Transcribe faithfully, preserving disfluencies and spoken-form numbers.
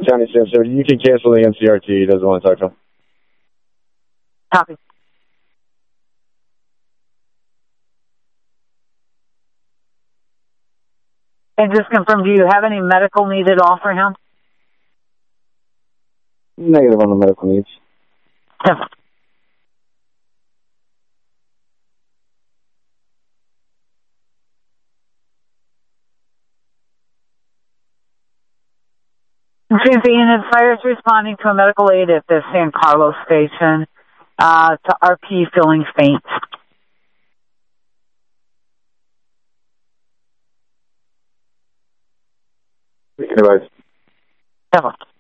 County Sam seven. You can cancel the N C R T. He doesn't want to talk to him. Copy. And just confirm, do you have any medical needs at all for him? Negative on the medical needs. Yeah. Since the unit fire is responding to a medical aid at the San Carlos station uh, to R P feeling faint. Advice. Yeah.